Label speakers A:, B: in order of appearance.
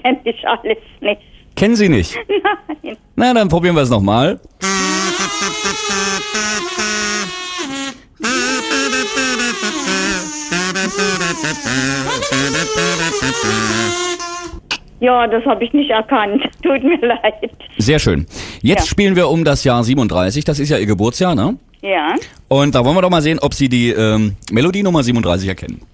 A: kenne ich alles nicht.
B: Kennen Sie nicht?
A: Nein.
B: Na, dann probieren wir es nochmal.
A: Ja, das habe ich nicht erkannt. Tut mir leid.
B: Sehr schön. Jetzt
A: Ja.
B: spielen wir um das Jahr 37. Das ist ja Ihr Geburtsjahr, ne?
A: Ja.
B: Und da wollen wir doch mal sehen, ob Sie die Melodie Nummer 37 erkennen.